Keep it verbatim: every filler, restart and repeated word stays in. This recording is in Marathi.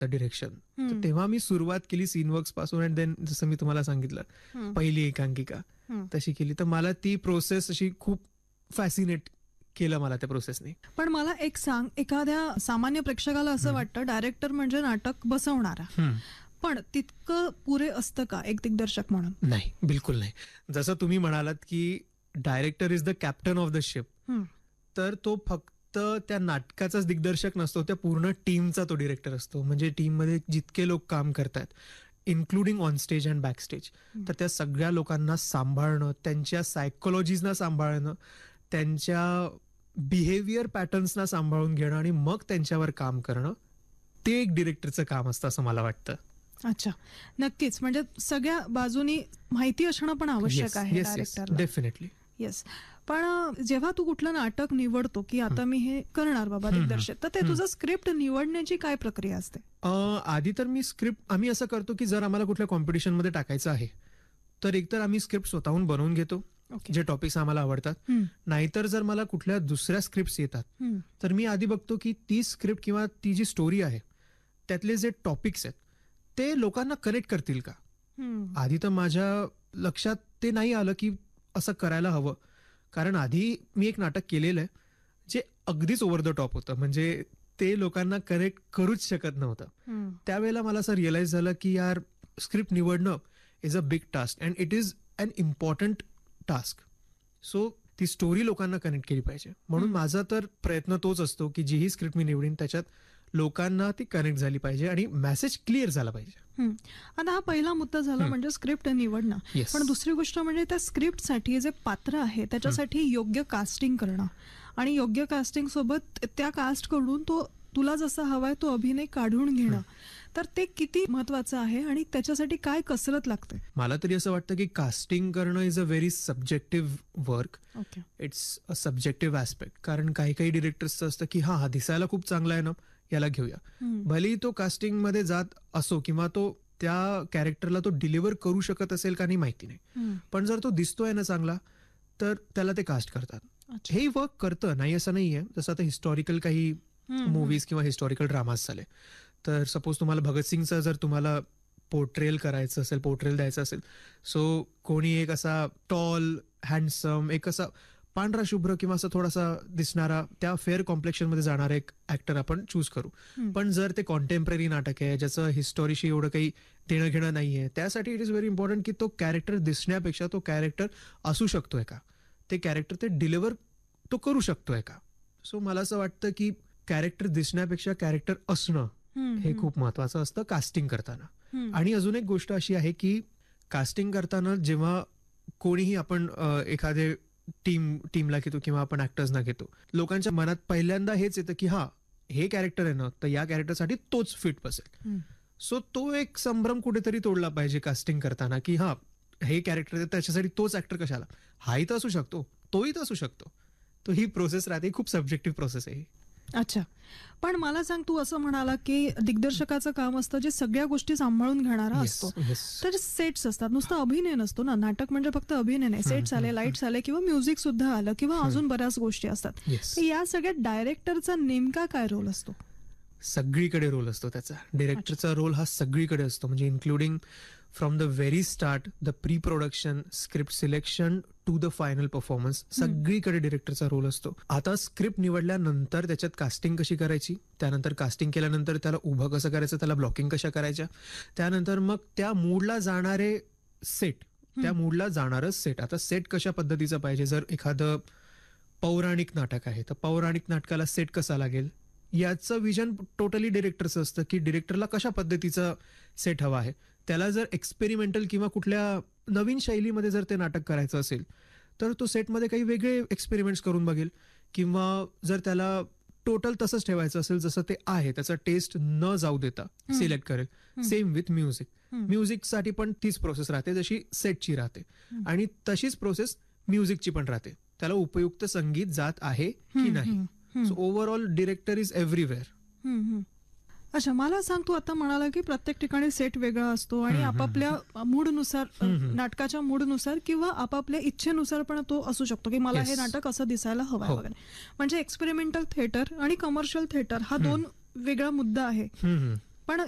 डिरेक्शन. तेव्हा मी सुरुवात केली सीन वर्क्स पासून अँड देन जसं मी तुम्हाला सांगितलं पहिली एकांकिका तशी केली. तर मला ती प्रोसेस अशी खूप फॅसिनेट केलं मला त्या प्रोसेसने. पण मला एक सांग, एखाद्या सामान्य प्रेक्षकाला असं वाटतं डायरेक्टर म्हणजे नाटक बसवणारा, पण तितकं पुरे असतं का एक दिग्दर्शक म्हणून? नाही, बिलकुल नाही. जसं तुम्ही म्हणालात की director is the captain of the ship, तर तो फक्त त्या नाटकाचाच दिग्दर्शक नसतो, त्या पूर्ण टीमचा तो डिरेक्टर असतो. म्हणजे टीममध्ये जितके लोक काम करतात, including on stage and back stage, तर त्या सगळ्या लोकांना सांभाळणं, त्यांच्या सायकोलॉजीजना सांभाळणं, त्यांच्या बिहेवियर पॅटर्न्सना सांभाळून घेणं आणि मग त्यांच्यावर काम करणं, ते एक डिरेक्टरचं काम असतं असं मला वाटतं. अच्छा, नक्कीच. म्हणजे सगळ्या बाजूनी माहिती असणं पण आवश्यक आहे डायरेक्टरला. डेफिनेटली. येस. पण जेव्हा तू कुठलं नाटक निवडतो की आता मी हे करणार बाबा दिग्दर्शक, तर ते तुझं स्क्रिप्ट निवडण्याची काय प्रक्रिया असते? आधी तर मी स्क्रिप्ट, आम्ही असं करतो की जर आम्हाला कुठल्या कॉम्पिटिशन मध्ये टाकायचं आहे तर एकतर आम्ही स्क्रिप्ट स्वतःहून बनवून घेतो, जे टॉपिक्स आम्हाला आवडतात. नाहीतर जर मला कुठल्या दुसऱ्या स्क्रिप्ट येतात तर मी आधी बघतो की ती स्क्रिप्ट किंवा ती जी स्टोरी आहे त्यातले जे टॉपिक्स आहेत ते लोकांना कनेक्ट करतील का. आधी तर माझ्या लक्षात ते नाही आलं की असं करायला हवं, कारण आधी मी एक नाटक केलेलं आहे जे अगदीच ओव्हर द टॉप होतं, म्हणजे ते लोकांना कनेक्ट करूच शकत नव्हतं. त्यावेळेला मला असं रिअलाइज झालं की यार स्क्रिप्ट निवडणं is a big task and it is an important task. So ती स्टोरी लोकांना कनेक्ट केली पाहिजे. म्हणून माझा तर प्रयत्न तोच असतो की जीही स्क्रिप्ट मी निवडीन त्याच्यात लोकांना ती कनेक्ट झाली पाहिजे आणि मेसेज क्लिअर झाला पाहिजे. आता हा पहिला मुद्दा झाला म्हणजे स्क्रिप्ट निवडणं. पण दुसरी गोष्ट म्हणजे त्या स्क्रिप्टसाठी जे पात्र आहे त्याच्यासाठी योग्य कास्टिंग करणं आणि योग्य कास्टिंग सोबत त्या कास्ट कडून तो तुला जसा हवाय तो अभिनय काढून घेणं, तर ते किती महत्वाचं आहे आणि त्याच्यासाठी काय कसरत लागते? मला तरी असं वाटतं की कास्टिंग करणं is a very subjective work. It's a subjective aspect. कारण काही काही डिरेक्टर्सचं असतं की हा हा दिसायला खूप चांगला आहे ना, याला घेऊया. भलेही तो कास्टिंग मध्ये जात असो किंवा तो त्या कॅरेक्टरला तो डिलिव्हर करू शकत असेल का नाही माहिती नाही, पण जर तो दिसतोय ना चांगला तर त्याला ते कास्ट करतात. हे वर्क करतं, नाही असं नाहीये. जसं आता हिस्टॉरिकल काही मूवीज किंवा हिस्टॉरिकल ड्रामाज झाले, तर सपोज तुम्हाला भगतसिंगचं जर तुम्हाला पोर्ट्रेल करायचं असेल, पोर्ट्रेल द्यायचं असेल, सो कोणी एक असा टॉल, हँडसम, एक असा पांढरा शुभ्र किंवा असं थोडासा दिसणारा त्या फेअर कॉम्प्लेक्शन मध्ये जाणारा एक ऍक्टर आपण चूज करू. पण जर ते कॉन्टेम्पररी नाटक आहे ज्याचं हिस्टॉरीशी एवढं काही देणं घेणं नाहीये, त्यासाठी इट इज व्हेरी इम्पॉर्टंट की तो कॅरेक्टर दिसण्यापेक्षा तो कॅरेक्टर असू शकतोय का, ते कॅरेक्टर ते डिलिव्हर तो करू शकतोय का. सो मला असं वाटतं की कॅरेक्टर दिसण्यापेक्षा कॅरेक्टर असणं हे खूप महत्वाचं असतं कास्टिंग करताना. आणि अजून एक गोष्ट अशी आहे की कास्टिंग करताना जेव्हा कोणीही आपण एखादे टीम टीमला घेतो किंवा आपण ऍक्टर्सना घेतो, लोकांच्या मनात पहिल्यांदा हेच येतं की हा हे कॅरेक्टर आहे ना, तर या कॅरेक्टरसाठी तोच फिट बसेल. सो तो एक संभ्रम कुठेतरी तोडला पाहिजे कास्टिंग करताना की हा हे कॅरेक्टर आहे त्याच्यासाठी तोच ऍक्टर कशाला, हाही तर असू शकतो, तोही तर असू शकतो. तो ही प्रोसेस राहते, खूप सब्जेक्टिव्ह प्रोसेस आहे. अच्छा, पण मला सांग, तू असं म्हणाला की दिग्दर्शकाचं काम असतं जे सगळ्या गोष्टी सांभाळून घेणारा असतो, तर सेट्स असतात, नुसतं अभिनय नसतो ना. नाटक म्हणजे फक्त अभिनय नाही, सेट्स आले, लाईट्स आले किंवा म्युझिक सुद्धा आलं किंवा अजून बऱ्याच गोष्टी असतात. या सगळ्यात डायरेक्टरचा नेमका काय रोल असतो? सगळीकडे रोल असतो त्याचा. डिरेक्टरचा रोल हा सगळीकडे असतो, म्हणजे including from the very start, the pre production, script selection to the final performance, सगळीकडे डिरेक्टरचा रोल असतो. आता स्क्रिप्ट निवडल्यानंतर त्याच्यात कास्टिंग कशी करायची, त्यानंतर कास्टिंग केल्यानंतर त्याला उभं कसं करायचं, त्याला ब्लॉकिंग कशा करायच्या, त्यानंतर मग त्या मूडला जाणारे सेट, त्या मूडला जाणारच सेट. आता सेट कशा पद्धतीचं पाहिजे, जर एखादं पौराणिक नाटक आहे तर पौराणिक नाटकाला सेट कसा लागेल याचं विजन टोटली डिरेक्टरचं असतं की डिरेक्टरला कशा पद्धतीचा सेट हवा आहे. त्याला जर एक्सपेरिमेंटल किंवा कुठल्या नवीन शैलीमध्ये जर ते नाटक करायचं असेल तर तो सेटमध्ये काही वेगळे एक्सपेरिमेंट्स करून बघेल, किंवा जर त्याला टोटल तसंच ठेवायचं असेल जसं ते आहे, त्याचा टेस्ट न जाऊ देता सिलेक्ट करेल. Same with music. म्युझिकसाठी पण तीच प्रोसेस राहते जशी सेटची राहते, आणि तशीच प्रोसेस म्युझिकची पण राहते. त्याला उपयुक्त संगीत जात आहे की नाही. So overall director is everywhere. अच्छा, मला सांग, तू आता म्हणाला की प्रत्येक ठिकाणी सेट वेगळा असतो आणि आपापल्या मूडनुसार, नाटकाच्या मूडनुसार किंवा आपापल्या इच्छेनुसार पण तो असू शकतो की मला हे नाटक असं दिसायला हवं वगैरे. म्हणजे एक्सपेरिमेंटल थिएटर आणि कमर्शियल थिएटर हा दोन वेगळा मुद्दा आहे.